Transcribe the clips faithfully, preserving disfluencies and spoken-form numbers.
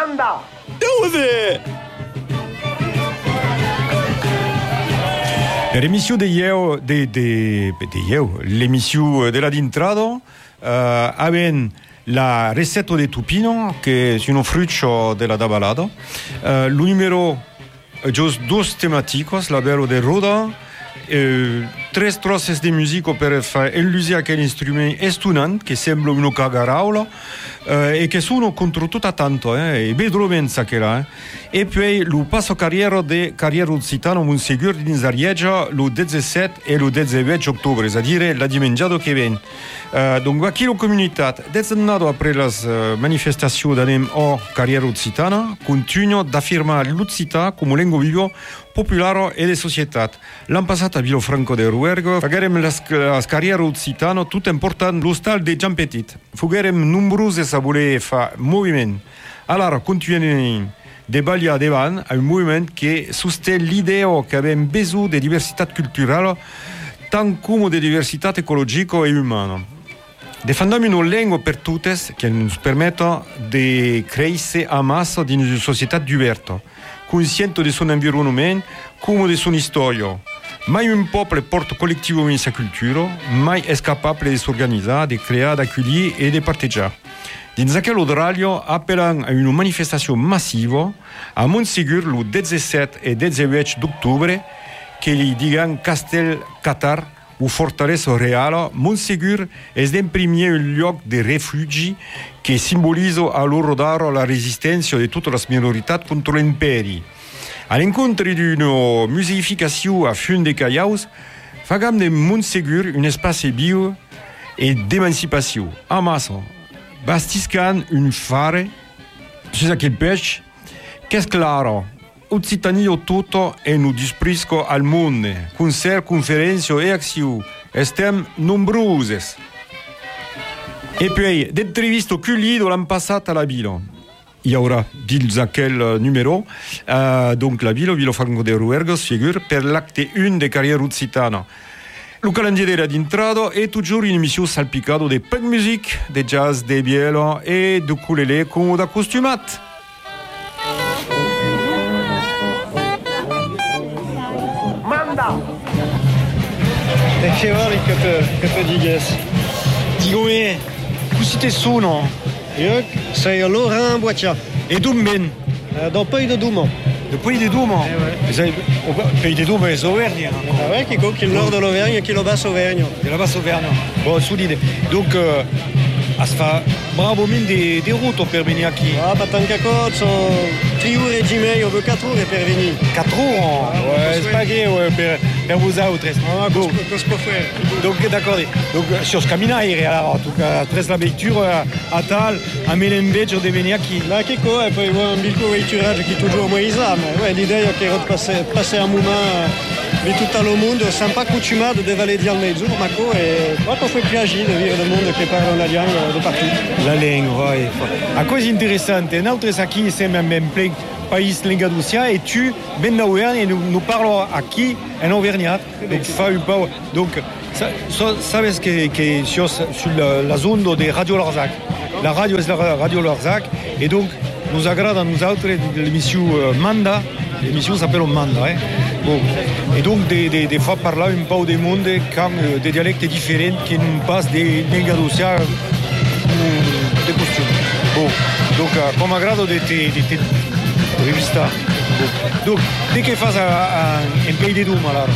Manda! Dove? L'émission de Yeo, de, de, de Yeo, l'émission de la d'intrado, uh, aven la receta de tupino, che è un fruccio della da balado, uh, il numero just dos temáticos, la bello de Roda, uh, tres trosses de musica per fare illusi a quel strumento estunante che sembra uno cagaraula uh, e che sono contro tutta tanto, eh, e bedrovenza che là, eh. E poi lo passo carriera de carriera occitano un sigur di Zarieggia lo diciassette e lo diciannove ottobre, c'est-à-dire la dimengiato che viene. Uh, donc, aquí la comunitat, desennato après las uh, manifestazioni d'anem o carriera occitana, continua d'affirmar l'occità come lingua viva, popolare e de società. L'anno passato a Vilo Franco de Ruergo, fagerem las, las carriera occitana, tutto importante, lo stal de Jean Petit. Fugerem numerose a voler fa moviment. Allora, continuem de baglia devan a un moviment che sostiene l'idea che abbiamo bisogno di diversità culturale, tant come di diversità ecologica e umana. Defendiamo una lingua per tutti che ci permetta di crescere a massa in una società diversa, consciente del suo environnemento come della sua storia. Mai un popolo porta collettivamente sa cultura, mai è capace di si organizzare, di creare, di accogliere e di parteggiare. Dins aquel orario appelant a una manifestazione massiva a Montségur il diciassette e diciannove d'ottobre che li digan Castel Qatar o Fortaleza Reale. Montségur è in premier un luogo di rifugi che simbolizza a loro dare la resistenza di tutte le minorità contro l'impero. All'incontro di una musificazione a Fun de Callaus, fagam de Montségur un spazio bio e d'emancipazione. A massa, bastiscan un fare, su quel pesce, che è chiaro, Occitania tutto e nu disprisco al mondo, concert, conferenze e azioni, estem nombreuses. E poi, d'interviste cueillies l'anno passato alla Vilo. Il y aura, dins aquel numéro, uh, donc la Vilo, Vilo Franco de Ruergos, figure, per l'acte un de carriera occitana. Le calendrier d'intrado è toujours une émission salpicado de punk music, de jazz, de biela e de ukulele come da costumat. Manda! E che vuoi che te, che te digas? Digoe, così sono? Io sei Laurent Boitia. E tu ben? Uh, dans Pays de Doumont. Le Pays des Doumont? Eh ouais. Le Pays des Doumont è Auvergne. Ah ouais, qui est qui est le nord de l'Auvergne et qui est le bas Auvergne. De la basse Auvergne. Bon, solide. Donc, euh, a se fa bravo min de, de route per venire aquí. Ah, pas tant qu'à côte, sont trois jours et dix, on veut quatre jours et per venir. quatre jours? Ah, ouais, c'est pas gay, ouais, per, per vous autres. Ah, bon. Qu'est-ce qu'on fait? Donc, d'accord. Donc, sur ce caminare, alors, en tout cas, après la lecture, à Tal, à Melembeggio de venire aquí. Là, che co, e poi un bilco veituraggio che toujours Moïse là, mais ouais, l'idée è che passer, passer un moment di tutto il mondo, sembra accoutumato di valer dire mezzo, ma co, e poi fait piacere di vivere nel mondo che parla la lingua di partout. La lingua, ouais. A cosa interessante, noi aquí siamo in plein país lingaducia e tu ben da Auvergne e nous parlons aquí en auvergnat. Donc, fa un peu, donc, so, sabes que, que sur, sur la, la zone de Radio Larzac. La radio est la Radio Larzac et donc nous agrade à nous autres l'émission Manda. L'émission s'appelle Manda. Eh? Bon. Et donc des, des, des fois par là un peu de monde comme euh, des dialectes différents qui nous passent des lingaducia ou des costumes. Bon. Donc euh, comme agrado de te, de te revista. Bon. Donc dès que fas un pays de Doum alors.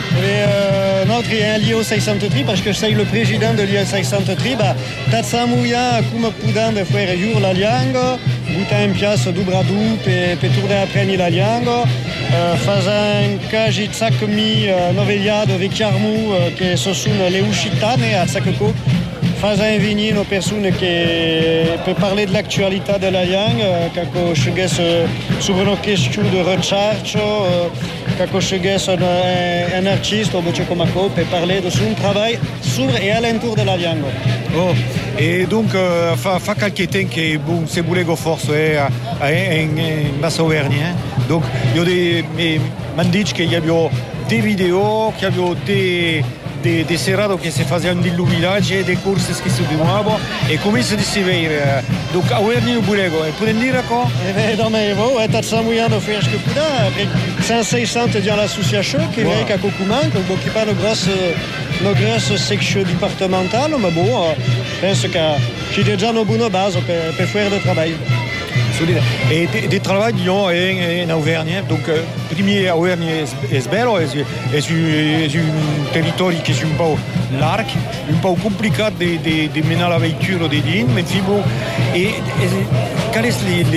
E uh, notre è l'I O seicentotré parce que sei le président de l'I O seicentotré, bah, tatsamuia come pudan de fare jour la lingua, buta in piazza du bradu pe pe tourne appreni la lingua, uh, fazan cagi tsakmi uh, novegliado vecchiarmu uh, che so sono le uscitane a tsakko. Fazan vinino persone che per parlare dell'attualità della lingua, kako sceges sur una questione di ricerca, kako sceges un, un artiste o come co per parlare di suo lavoro sur e all'intorno della lingua. Oh, e donc uh, fa, fa qualche tempo che bon, se volego forse eh, in, in Basse Auvergne. Eh? Donc io mi hanno detto che abbiamo dei video, che abbiamo dei de, de serrado che si facevano dell'umidagine, delle corse che si filmavano e come si diceva. Donc, a Auvergne, Burego, potete dire quoi? Eh bien, dans mes veaux, t'as de Samouillan de faire ce que Pouda, cinq cents dans l'association qui est avec à Cocouman, qui parle de grosses, de grosses sections départementales, mais bon, je pense que j'ai déjà une bonne base pour, pour faire du travail. E di, di travaglio in, in Auvergne, donc euh, premier Auvergne è bello, è, è, è un territorio che è un po' largo, un po' complicato di, di, di menare la vettura di lì, ma bon, e, e qual è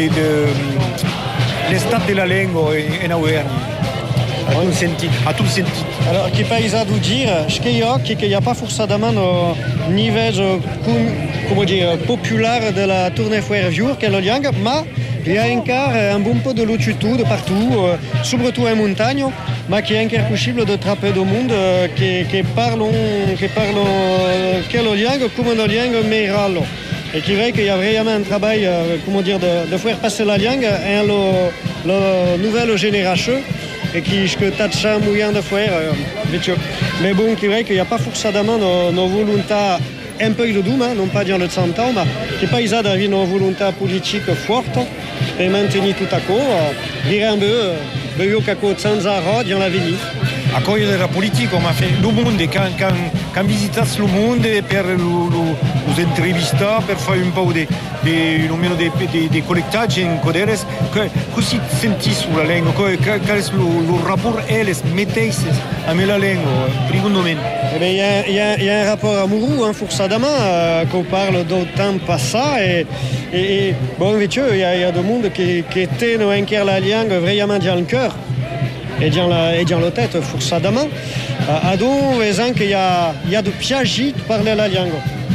l'estate della lingua in Auvergne? A tout sentito, a tout sentito. Alors, che paisa du dire, sceio che il n'y a pas forcément no niveau come dire, populaire de la tournée foire jour qu'elle liang, mais il y a encore un bon peu de longitude partout, euh, surtout en montagne, mais qui est encore possible de trapper du monde euh, qui, qui parlent, qui parlent qu'elle liang comme le liang meiralo. Et qui vrai qu'il y a vraiment un travail, euh, comment dire, de, de faire passer la langue à la nouvelle génération. Et qui que t'as moyen de faire euh, mais bon qui vrai qu'il n'y a pas forcément nos, nos volontés un peu de doux, hein, non pas dire le cent ans, mais qui pas ils ont une volonté politique forte et maintenir tout à coup euh, dire un peu euh, io caco sans arrêt dans la vie. A cosa della politica, ma il mondo, quand, quand, quand visitas le monde per les intervistar, per fare un po' di di collectaggi in coderes, così senti sulla lingua, qual è il rapporto elles mettesse a me la lingua, secondo me. Eh bien, il y a, il y a, il y a un rapport amoureux, hein, forcément, euh, qu'on parle d'autant passé et, et, et bon, invece, il y a, il y a des monde qui, qui étaient dans la langue vraiment dans le cœur. Et dans la, et dans la tête, forcément. À donc, il y a, il y a de piaget de parler la langue.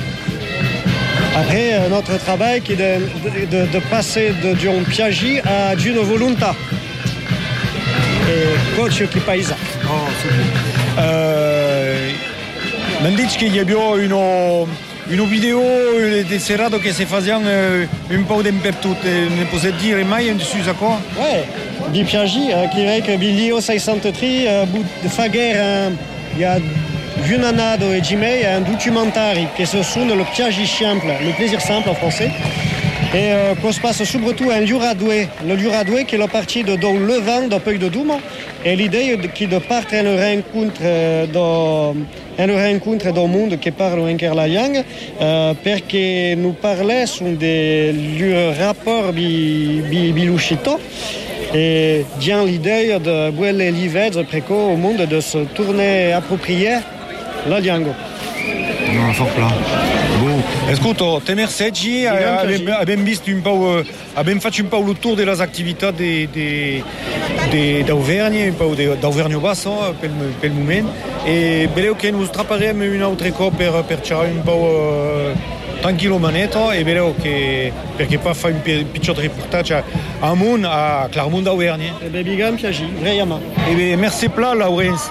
Après, notre travail qui est de, de, de passer de d'un piaget à d'une volonté. Et coach qui paisa. Oh, super. Euh, mi hanno detto che y avait une, une vidéo di serrato che si facevano un po' dappertutto. Ne potete dire mai dessus à quoi? Ouais. Di Piaget, euh, qui est que Bilio seicentotré, euh, de Faguer, euh, il y a une année et Jimé, il y a un documentaire qui se sonne le Piaget simple, le plaisir simple en français. Et euh, qu'on se passe surtout un Luradoué, le Luradoué qui est la partie de Don Levant d'un peu de Douma. Et l'idée qui de partir à une rencontre dans une rencontre dans le monde qui parle encore la langue, euh, parce que nous parlons sont des rapports biluchito. Et bien l'idée de voir les livres préco au monde de se tourner approprié la langue. Non, fort plat. Bon, ascolta, te merci, abbiamo visto un po', abbiamo fatto un po' il tour delle attività di, di, di, d'Auvergne, un po' d'Auvergne Basso per, per il momento, e bello che noi strapperemo un'altra cosa per, per cercare un po' tranquillo manetto, e bello che, perché poi fa un piccolo reportage a Mon, a Clermont d'Auvergne. E ben, bigam Piaget, vraiment. E ben, merci plat, Laurence,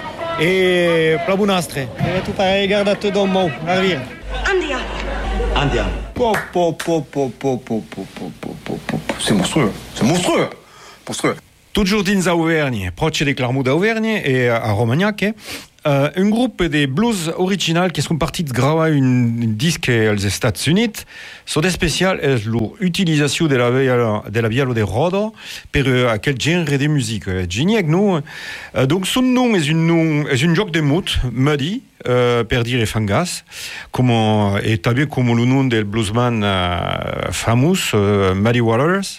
e pla bunastre. E tu pareil, garde à te dans le mot, arrive. Andiamo. Andiamo. Po, po, po, po, po, po, po, po, po, po, po. C'est monstrueux. C'est monstrueux. Monstrueux. Toujours dins Auvergne, proche de Clermont d'Auvergne et à Romagnac, uh, un groupe de blues original qui sont partis de graver un disque aux États-Unis. Son spécial est l'utilisation de la viola de la viola de Rodo per uh, quel genre de musique. Gini avec nous. Uh, donc son nom est un est un joc de mots, Muddy. Uh, per dire fangas, come, e també come il nom del bluesman uh, famous uh, Muddy Waters.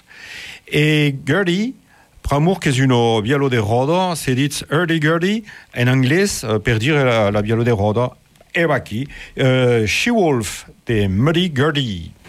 E Gurdy, Pramour che è un viola de Rodo, si dice hurdy-gurdy in inglese uh, per dire la, la viola de Rodo. E va qui, uh, She-Wolf de Muddy Gurdy.